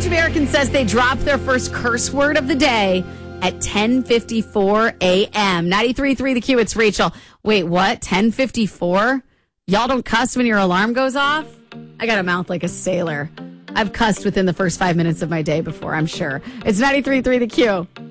average American says they drop their first curse word of the day at 10:54 a.m. 93.3 The Q, it's Rachel. Wait, what? 10:54? Y'all don't cuss when your alarm goes off? I got a mouth like a sailor. I've cussed within the first 5 minutes of my day before, I'm sure. It's 93.3 The Q.